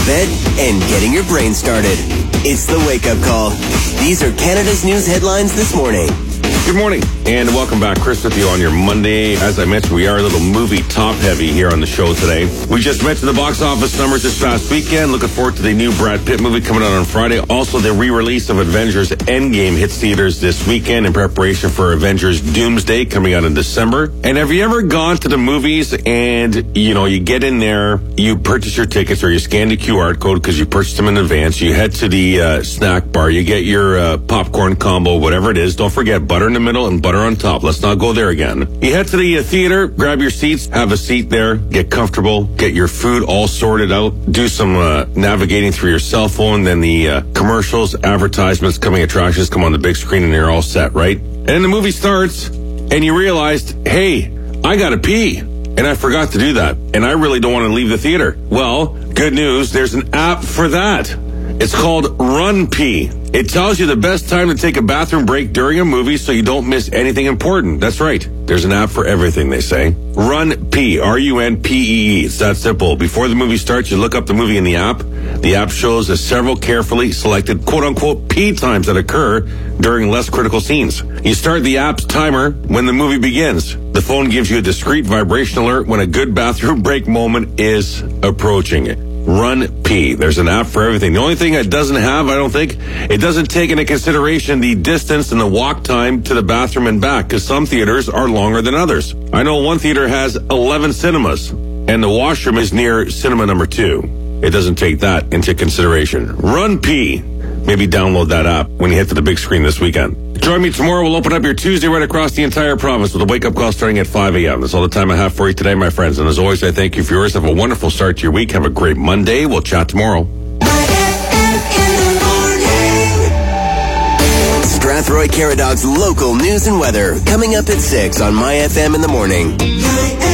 of bed and getting your brain started. It's the Wake Up Call. These are Canada's news headlines this morning. Good morning, and welcome back. Chris with you on your Monday. As I mentioned, we are a little movie top-heavy here on the show today. We just mentioned the box office numbers this past weekend. Looking forward to the new Brad Pitt movie coming out on Friday. Also, the re-release of Avengers Endgame hits theaters this weekend in preparation for Avengers Doomsday coming out in December. And have you ever gone to the movies and, you get in there, you purchase your tickets or you scan the QR code because you purchased them in advance. You head to the snack bar. You get your popcorn combo, whatever it is. Don't forget butter in the middle and butter on top. Let's not go there again. You head to the theater, grab your seats, have a seat there, get comfortable, get your food all sorted out, do some navigating through your cell phone, then the commercials, advertisements, coming attractions come on the big screen and you're all set, right? And then the movie starts and you realized, hey, I gotta pee. And I forgot to do that. And I really don't want to leave the theater. Well, good news, there's an app for that. It's called Run Pee. It tells you the best time to take a bathroom break during a movie so you don't miss anything important. That's right. There's an app for everything, they say. Run Pee, RUNPEE. It's that simple. Before the movie starts, you look up the movie in the app. The app shows several carefully selected quote-unquote pee times that occur during less critical scenes. You start the app's timer when the movie begins. The phone gives you a discreet vibration alert when a good bathroom break moment is approaching. Run Pee. There's an app for everything. The only thing it doesn't have, I don't think, it doesn't take into consideration the distance and the walk time to the bathroom and back, because some theaters are longer than others. I know one theater has 11 cinemas, and the washroom is near cinema number 2. It doesn't take that into consideration. Run Pee. Maybe download that app when you hit to the big screen this weekend. Join me tomorrow. We'll open up your Tuesday right across the entire province with a wake-up call starting at 5 a.m. That's all the time I have for you today, my friends. And as always, I thank you for yours. Have a wonderful start to your week. Have a great Monday. We'll chat tomorrow. Strathroy Caradog's local news and weather coming up at 6 on My FM in the morning.